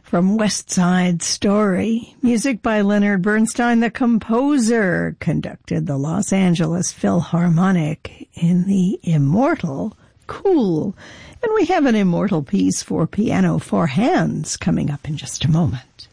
from West Side Story. Music by Leonard Bernstein, the composer, conducted the Los Angeles Philharmonic in the immortal Cool. And we have an immortal piece for piano four hands coming up in just a moment.